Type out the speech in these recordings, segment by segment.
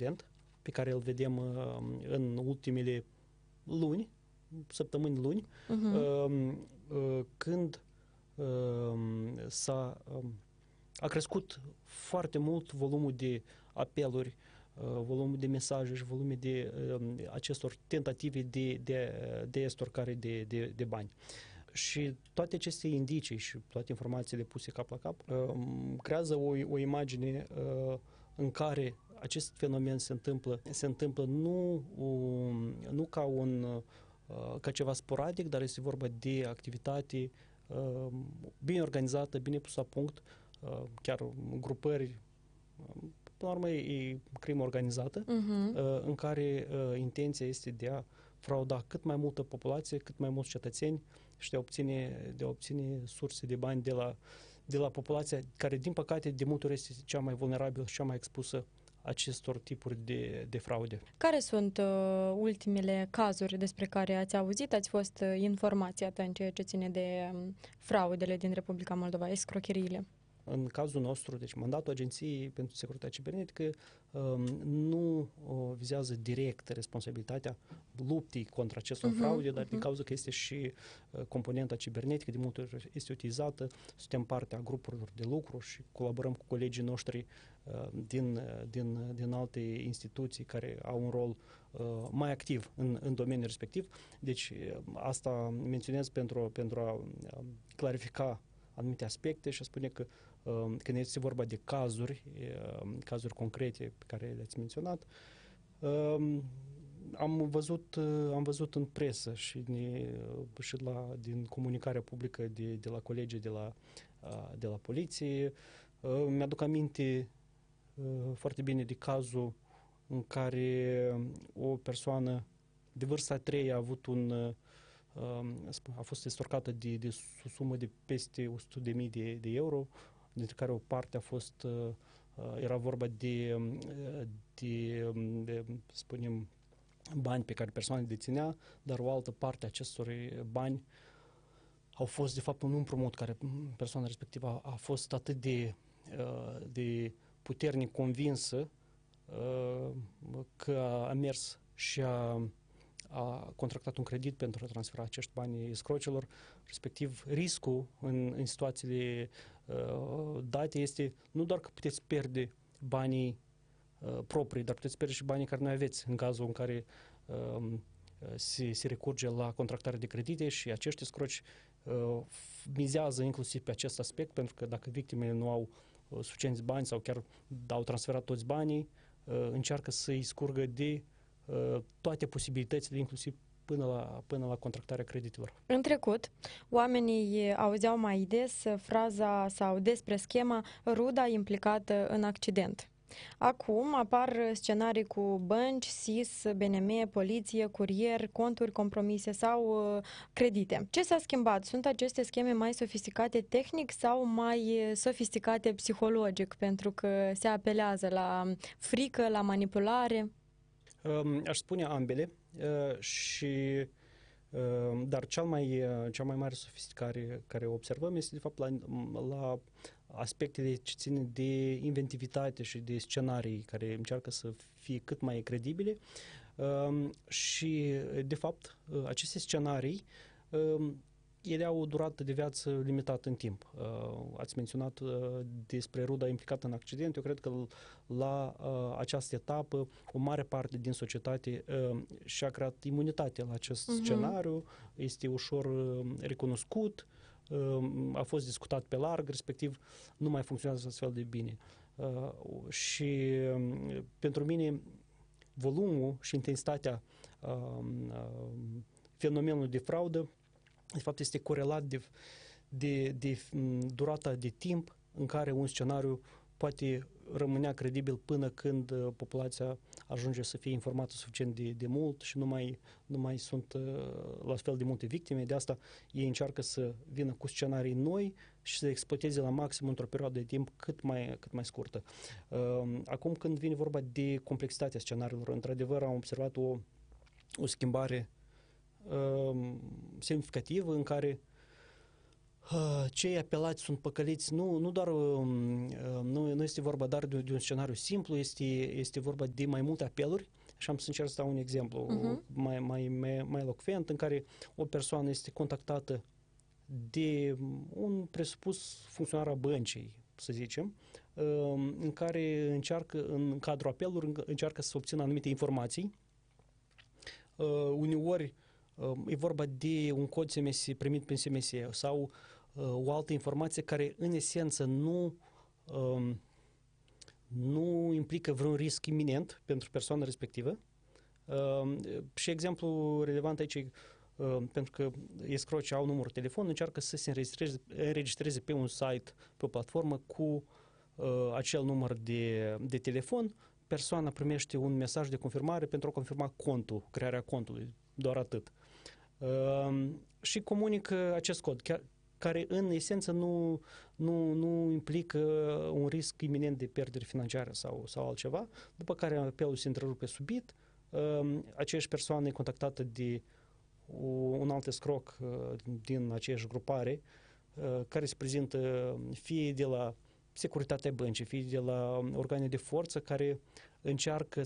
precedent pe care îl vedem în ultimele luni, săptămâni, luni, când a crescut foarte mult volumul de apeluri, volumul de mesaje și volumul de acestor tentative de estorcare de bani. Și toate aceste indicii și toate informațiile puse cap la cap creează o imagine în care acest fenomen se întâmplă nu ca ceva sporadic, dar este vorba de activitate bine organizată, bine pusă la punct, chiar grupări, până la urmă e crimă organizată, în care intenția este de a frauda cât mai multă populație, cât mai mulți cetățeni și de a obține surse de bani de la populația care, din păcate, de multe ori este cea mai vulnerabilă și cea mai expusă acestor tipuri de fraude. Care sunt ultimele cazuri despre care ați auzit, ați fost informați în ceea ce ține de fraudele din Republica Moldova, escrocheriile? În cazul nostru, deci mandatul Agenției pentru Securitate Cibernetică nu vizează direct responsabilitatea luptei contra acestor fraude, dar din cauza că este și componenta cibernetică, de multe ori este utilizată, suntem partea grupurilor de lucru și colaborăm cu colegii noștri din alte instituții care au un rol mai activ în domeniul respectiv. Deci asta menționez pentru a clarifica anumite aspecte și a spune că când este vorba de cazuri concrete pe care le-ați menționat, am văzut în presă și din comunicarea publică de la colegii de la poliție. Mi-aduc aminte foarte bine de cazul în care o persoană de vârsta a treia a fost estorcată de o sumă de peste 100.000 de euro, dintre care o parte era vorba de spunem, bani pe care persoana le deținea, dar o altă parte a acestor bani au fost de fapt un împrumut care persoana respectivă a fost atât de puternic convinsă că a mers și a contractat un credit pentru a transfera acești bani escrocilor, respectiv riscul în situațiile date este nu doar că puteți pierde banii proprii, dar puteți pierde și banii care nu aveți în cazul în care se recurge la contractarea de credite și acești escroci mizează inclusiv pe acest aspect, pentru că dacă victimele nu au suficienți bani sau chiar au transferat toți banii, încearcă să-i scurgă de toate posibilitățile, inclusiv până la contractarea creditelor. În trecut, oamenii auzeau mai des fraza sau despre schema ruda implicată în accident. Acum apar scenarii cu bănci, SIS, BNM, poliție, curier, conturi compromise sau credite. Ce s-a schimbat? Sunt aceste scheme mai sofisticate tehnic sau mai sofisticate psihologic, pentru că se apelează la frică, la manipulare? Aș spune ambele, dar cea mai mare sofisticare care o observăm este de fapt la aspectele ce țin de inventivitate și de scenarii care încearcă să fie cât mai credibile și de fapt aceste scenarii ele au o durată de viață limitată în timp. Ați menționat despre ruda implicată în accident. Eu cred că la această etapă o mare parte din societate și-a creat imunitate la acest scenariu, este ușor recunoscut, a fost discutat pe larg, respectiv nu mai funcționează astfel de bine. Și pentru mine volumul și intensitatea fenomenului de fraudă de fapt este corelat de durata de timp în care un scenariu poate rămânea credibil până când populația ajunge să fie informată suficient de mult și nu mai sunt la fel de multe victime. De asta ei încearcă să vină cu scenarii noi și să exploateze la maxim într-o perioadă de timp cât mai scurtă. Acum când vine vorba de complexitatea scenariilor, într-adevăr am observat o schimbare semnificativă în care Cei apelați sunt păcăliți, nu este vorba doar de un scenariu simplu, este vorba de mai multe apeluri. Și am să încerc să dau un exemplu mai elocvent, în care o persoană este contactată de un presupus funcționar a băncii, să zicem, în care în cadrul apelului, încearcă să obțină anumite informații. Uneori e vorba de un cod SMS primit prin SMS sau o altă informație care în esență nu implică vreun risc iminent pentru persoana respectivă. Și exemplu relevant aici, pentru că escrocii au numărul telefon, încearcă să se înregistreze pe un site, pe o platformă cu acel număr de telefon. Persoana primește un mesaj de confirmare pentru a confirma contul, crearea contului, doar atât. Și comunică acest cod, care în esență nu implică un risc iminent de pierdere financiară sau altceva, după care apelul se întrerupe subit, aceeași persoană e contactată de un alt escroc din aceeași grupare, care se prezintă fie de la securitatea băncii, fie de la organe de forță, care încearcă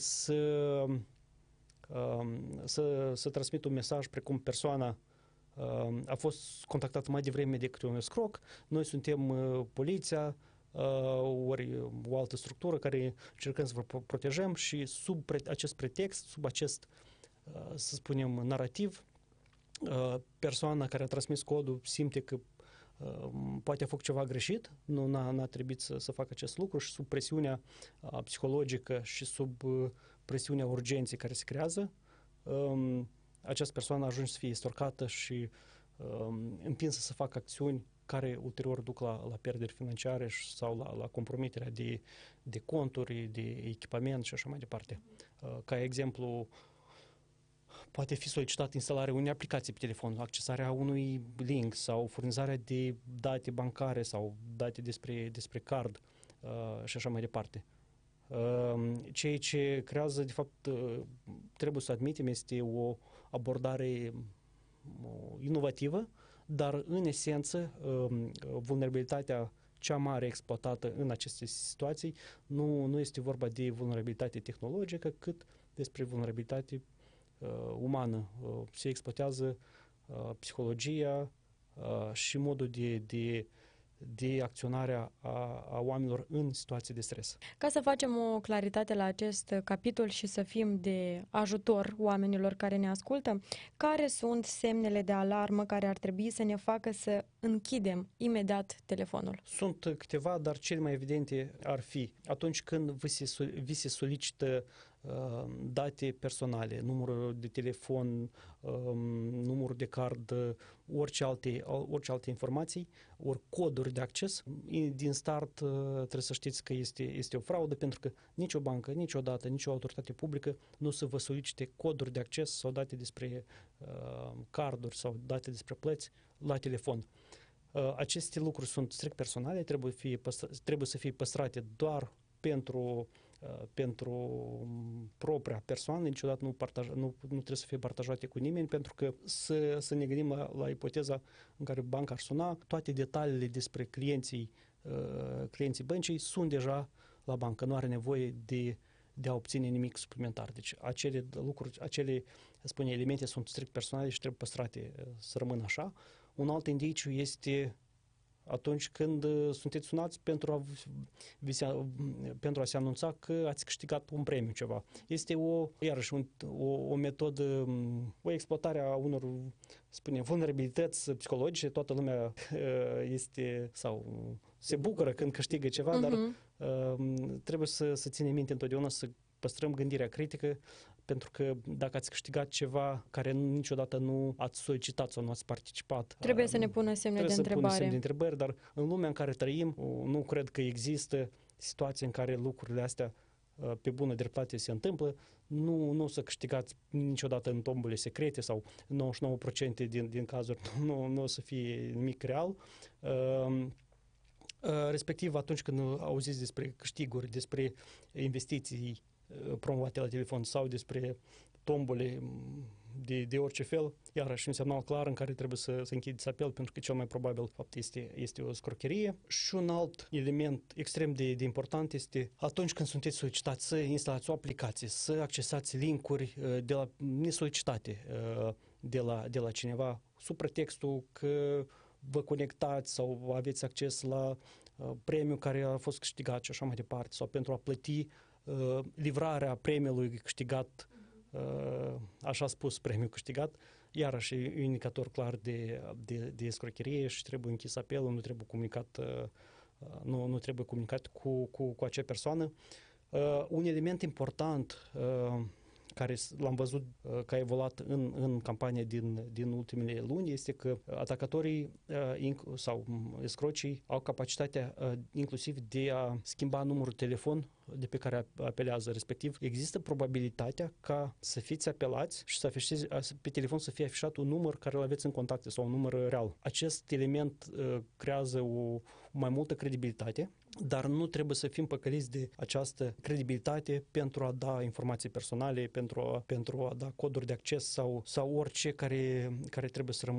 să transmită un mesaj precum persoana a fost contactată mai devreme decât un escroc, noi suntem poliția, ori o altă structură care încercăm să vă protejăm și sub acest pretext, sub acest, să spunem, narativ, persoana care a transmis codul simte că poate a făcut ceva greșit, n-a trebuit să facă acest lucru și sub presiunea psihologică și sub presiunea urgenței care se creează, această persoană ajunge să fie estorcată și împinsă să facă acțiuni care ulterior duc la pierderi financiare sau la compromiterea de conturi, de echipament și așa mai departe. Ca exemplu, poate fi solicitată instalarea unei aplicații pe telefon, accesarea unui link sau furnizarea de date bancare sau date despre card și așa mai departe. Ceea ce creează, de fapt, trebuie să admitem, este o abordare inovativă, dar în esență vulnerabilitatea cea mare exploatată în aceste situații nu este vorba de vulnerabilitate tehnologică, cât despre vulnerabilitate umană. Se exploatează psihologia și modul de acționarea a oamenilor în situații de stres. Ca să facem o claritate la acest capitol și să fim de ajutor oamenilor care ne ascultă, care sunt semnele de alarmă care ar trebui să ne facă să închidem imediat telefonul? Sunt câteva, dar cele mai evidente ar fi atunci când vi se solicită date personale, numărul de telefon, numărul de card, orice alte informații, ori coduri de acces. Din start trebuie să știți că este o fraudă, pentru că nicio bancă, niciodată, nicio autoritate publică nu să vă solicite coduri de acces sau date despre carduri sau date despre plăți la telefon. Aceste lucruri sunt strict personale, trebuie să fie păstrate doar pentru propria persoană, niciodată nu trebuie să fie partajate cu nimeni, pentru că să ne gândim la ipoteza în care banca ar suna, toate detaliile despre clienții băncii sunt deja la bancă, nu are nevoie de a obține nimic suplimentar. Deci acele lucruri, elemente sunt strict personale și trebuie păstrate să rămână așa. Un alt indiciu este atunci când sunteți sunați pentru a se anunța că ați câștigat un premiu ceva. Este iarăși o metodă, o exploatare a unor, vulnerabilități psihologice. Toată lumea se bucură când câștigă ceva, dar trebuie să ținem minte întotdeauna să păstrăm gândirea critică, pentru că dacă ați câștigat ceva care niciodată nu ați solicitat sau nu ați participat, trebuie să ne pună semne de întrebări, dar în lumea în care trăim, nu cred că există situații în care lucrurile astea pe bună dreptate se întâmplă. Nu o să câștigați niciodată în tombole secrete sau 99% din cazuri nu o să fie nimic real. Respectiv, atunci când auziți despre câștiguri, despre investiții promovate la telefon sau despre tombole de orice fel, iarăși un semnal clar în care trebuie să închideți apel, pentru că cel mai probabil fapt este o scrocherie. Și un alt element extrem de important este atunci când sunteți solicitați să instalați o aplicație, să accesați linkuri nesolicitate de la cineva, sub pretextul că vă conectați sau aveți acces la premiul care a fost câștigat și așa mai departe, sau pentru a plăti livrarea premiului câștigat, așa spus, premiul câștigat, iarăși e un indicator clar de escrocherie și trebuie închis apelul, nu trebuie comunicat, nu trebuie comunicat cu acea persoană. Un element important care l-am văzut că a evoluat în campania din ultimele luni este că atacatorii sau escrocii au capacitatea inclusiv de a schimba numărul telefon de pe care apelează, respectiv există probabilitatea ca să fiți apelați și să afișeze, pe telefon să fie afișat un număr care îl aveți în contacte sau un număr real. Acest element creează o mai multă credibilitate, dar nu trebuie să fim păcăliți de această credibilitate pentru a da informații personale, pentru a da coduri de acces sau orice care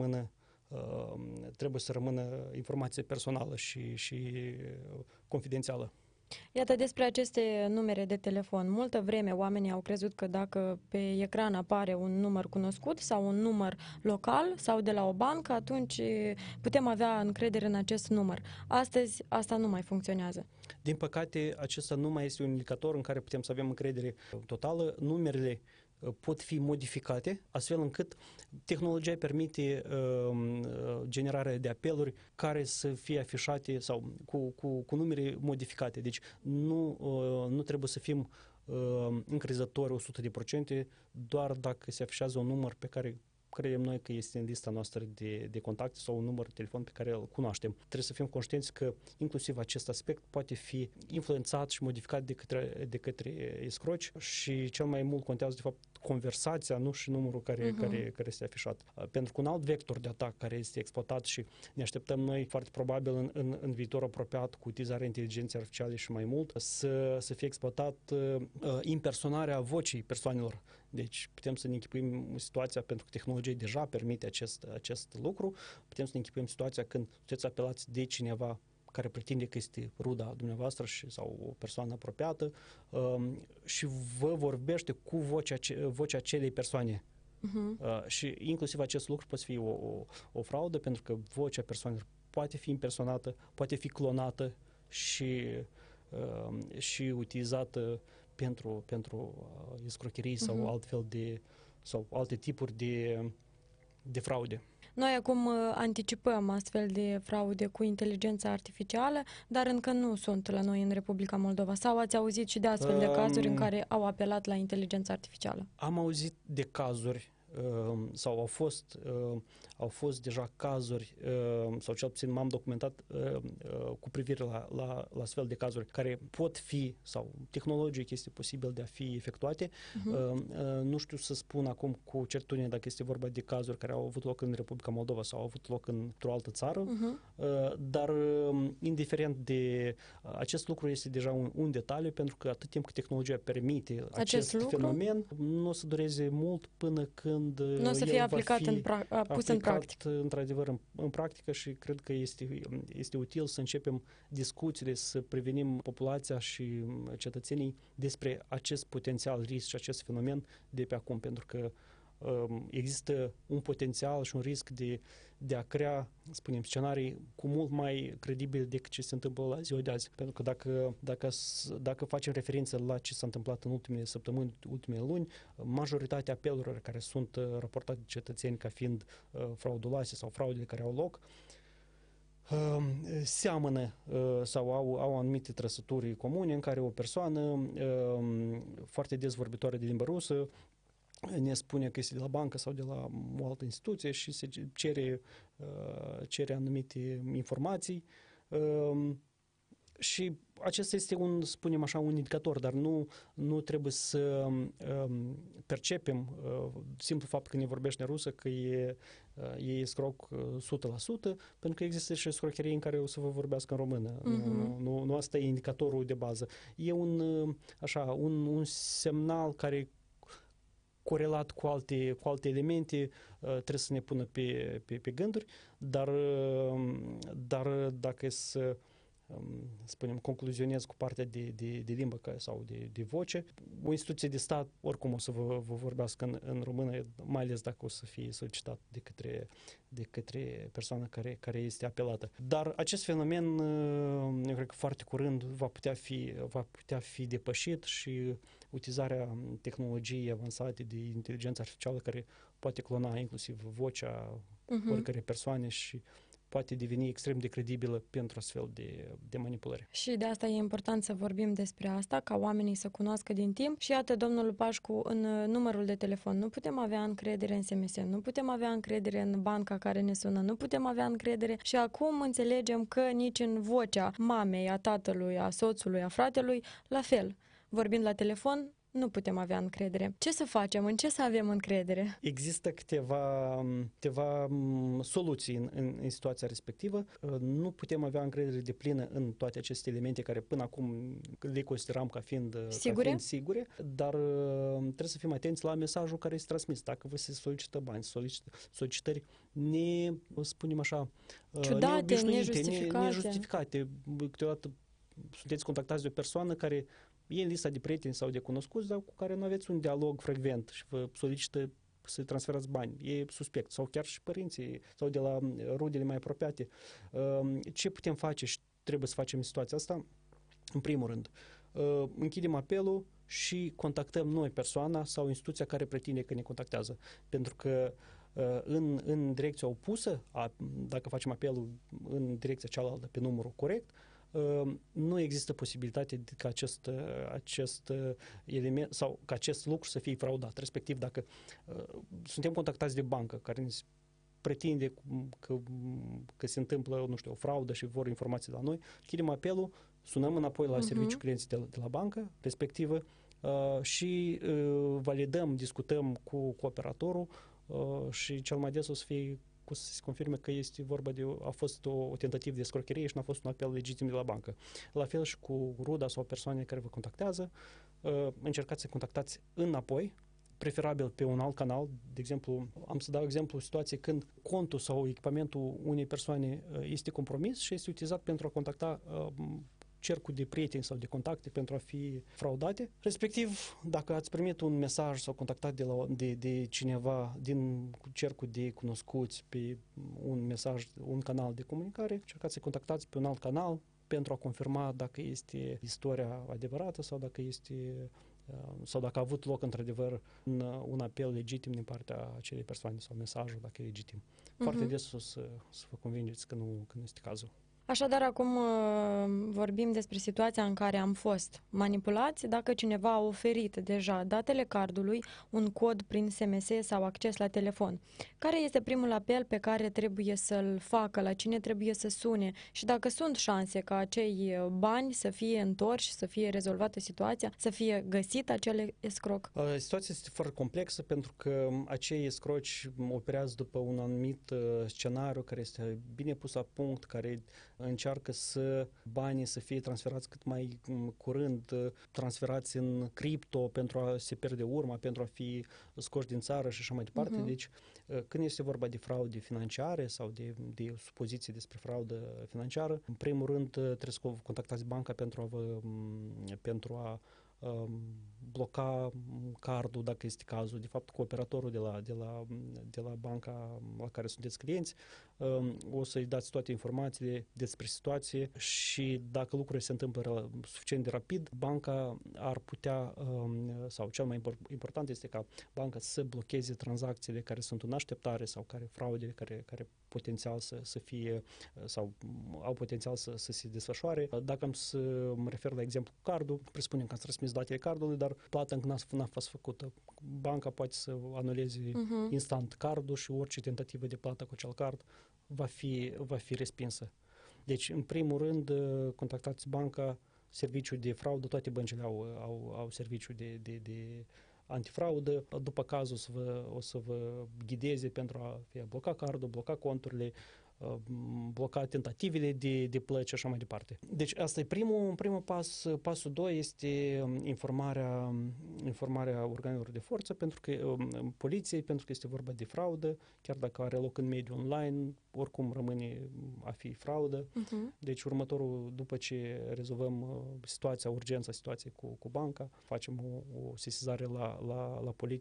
trebuie să rămână informație personală și confidențială. Iată, despre aceste numere de telefon. Multă vreme oamenii au crezut că dacă pe ecran apare un număr cunoscut sau un număr local sau de la o bancă, atunci putem avea încredere în acest număr. Astăzi asta nu mai funcționează. Din păcate, acesta nu mai este un indicator în care putem să avem încredere totală. Numerele pot fi modificate, astfel încât tehnologia permite generarea de apeluri care să fie afișate sau cu numere modificate. Deci nu trebuie să fim încrezători 100% doar dacă se afișează un număr pe care credem noi că este în lista noastră de contacte sau un număr de telefon pe care îl cunoaștem. Trebuie să fim conștienți că inclusiv acest aspect poate fi influențat și modificat de către escroci și cel mai mult contează de fapt conversația, nu și numărul care este afișat. Pentru că un alt vector de atac care este exploatat și ne așteptăm noi foarte probabil în viitor apropiat cu utilizarea inteligenței artificiale și mai mult să fie exploatat impersonarea vocii persoanelor. Deci putem să ne închipuim situația, pentru că tehnologia deja permite acest lucru, putem să ne închipuim situația când sunteți apelați de cineva care pretinde că este ruda dumneavoastră sau o persoană apropiată și vă vorbește cu vocea acelei persoane. Și inclusiv acest lucru poate fi o fraudă, pentru că vocea persoanei poate fi impersonată, poate fi clonată și utilizată pentru escrocherii sau sau alte tipuri de fraude. Noi acum anticipăm astfel de fraude cu inteligența artificială, dar încă nu sunt la noi în Republica Moldova. Sau ați auzit și de astfel de cazuri în care au apelat la inteligența artificială? Am auzit de cazuri sau au fost deja cazuri sau cel puțin m-am documentat cu privire la astfel de cazuri care pot fi sau tehnologic este posibil de a fi efectuate. Nu știu să spun acum cu certitudine dacă este vorba de cazuri care au avut loc în Republica Moldova sau au avut loc într-o altă țară, dar indiferent de acest lucru este deja un detaliu, pentru că atât timp cât tehnologia permite acest fenomen, nu o să dureze mult până când nu o să fie aplicat pus în practică. Într-adevăr în practică și cred că este util să începem discuțiile, să prevenim populația și cetățenii despre acest potențial risc și acest fenomen de pe acum, pentru că există un potențial și un risc de a crea, spunem, scenarii cu mult mai credibile decât ce se întâmplă la ziua de azi. Pentru că dacă facem referință la ce s-a întâmplat în ultimele săptămâni, ultimele luni, majoritatea apelurilor care sunt raportate de cetățeni ca fiind frauduloase sau fraudele care au loc, seamănă sau au anumite trăsături comune în care o persoană foarte des vorbitoare de limba rusă ne spune că este de la bancă sau de la o altă instituție și se cere anumite informații și acesta este spunem așa, un indicator, dar nu trebuie să percepem simplu fapt că ne vorbește rusă că e scroc 100%, pentru că există și scrocherii în care o să vă vorbească în română. Nu asta e indicatorul de bază. E un semnal care corelat cu alte elemente, trebuie să ne pună pe gânduri, dar dacă e să spunem, concluzionez cu partea de limbă sau de voce. O instituție de stat oricum o să vă vorbească în română, mai ales dacă o să fie solicitat de către persoana care este apelată. Dar acest fenomen, eu cred că foarte curând va putea fi depășit și utilizarea tehnologiei avansate de inteligență artificială care poate clona inclusiv vocea oricărei persoane și poate deveni extrem de credibilă pentru astfel de manipulări. Și de asta e important să vorbim despre asta, ca oamenii să cunoască din timp. Și iată, domnul Pașcu, în numărul de telefon nu putem avea încredere în SMS, nu putem avea încredere în banca care ne sună, nu putem avea încredere și acum înțelegem că nici în vocea mamei, a tatălui, a soțului, a fratelui, la fel. Vorbind la telefon, nu putem avea încredere. Ce să facem? În ce să avem încredere? Există câteva soluții în situația respectivă. Nu putem avea încredere deplină în toate aceste elemente care până acum le consideram ca fiind sigure, dar trebuie să fim atenți la mesajul care este transmis. Dacă vă se solicită bani, solicitări spunem așa, ciudate, nejustificate. Câteodată sunteți contactați de o persoană care e în lista de prieteni sau de cunoscuți, dar cu care nu aveți un dialog frecvent și vă solicită să transferați bani. E suspect. Sau chiar și părinții sau de la rudele mai apropiate. Ce putem face și trebuie să facem în situația asta? În primul rând, închidem apelul și contactăm noi persoana sau instituția care pretinde că ne contactează. Pentru că în direcția opusă, dacă facem apelul în direcția cealaltă pe numărul corect, nu există posibilitate ca acest element sau ca acest lucru să fie fraudat. Respectiv, dacă suntem contactați de bancă care ne pretinde că se întâmplă, nu știu, o fraudă și vor informații de la noi, închidem apelul, sunăm înapoi la serviciul clienții de la bancă respectivă și validăm, discutăm cu operatorul și cel mai des o să fie să se confirme că este vorba a fost o tentativă de escrocherie și nu a fost un apel legitim de la bancă. La fel și cu ruda sau persoane care vă contactează, încercați să contactați înapoi, preferabil pe un alt canal. De exemplu, am să dau exemplu situație când contul sau echipamentul unei persoane este compromis și este utilizat pentru a contacta cercul de prieteni sau de contacte pentru a fi fraudate. Respectiv, dacă ați primit un mesaj sau contactat de cineva din cercul de cunoscuți pe un canal de comunicare, încercați să contactați pe un alt canal pentru a confirma dacă este istoria adevărată sau dacă a avut loc într-adevăr un apel legitim din partea acelei persoane sau mesajul dacă e legitim. Foarte des o să vă convingeți că nu este cazul. Așadar, acum vorbim despre situația în care am fost manipulați dacă cineva a oferit deja datele cardului, un cod prin SMS sau acces la telefon. Care este primul apel pe care trebuie să-l facă, la cine trebuie să sune și dacă sunt șanse ca acei bani să fie întorși, să fie rezolvată situația, să fie găsit acel escroc? Situația este foarte complexă pentru că acei escroci operează după un anumit scenariu care este bine pus la punct, care încearcă banii să fie transferați cât mai curând, transferați în cripto pentru a se pierde urma, pentru a fi scoși din țară și așa mai departe. Deci, când este vorba de fraude financiare sau de supoziții despre fraudă financiară, în primul rând trebuie să contactați banca pentru a bloca cardul, dacă este cazul, de fapt cu operatorul de la banca la care sunteți clienți, o să-i dați toate informațiile despre situație și dacă lucrurile se întâmplă suficient de rapid, banca ar putea, sau cel mai important este ca banca să blocheze tranzacțiile care sunt în așteptare sau fraudele care potențial să fie sau au potențial să se desfășoare. Dacă am să mă refer la exemplu cu cardul, presupunem că ați transmis datele cardului, dar plata încă n-a fost făcută. Banca poate să anuleze instant cardul și orice tentativă de plată cu acel card va fi respinsă. Deci, în primul rând, contactați banca, serviciul de fraudă, toate băncile au serviciul de antifraudă. După caz o să vă ghideze pentru a bloca cardul, bloca conturile, bloca tentativele de plăci și așa mai departe. Deci asta e primul pas. Pasul 2 este informarea organelor de forță, pentru că poliției, pentru că este vorba de fraudă, chiar dacă are loc în mediul online, oricum rămâne a fi fraudă. Deci următorul, după ce rezolvăm urgența situației cu banca, facem o sesizare la poliție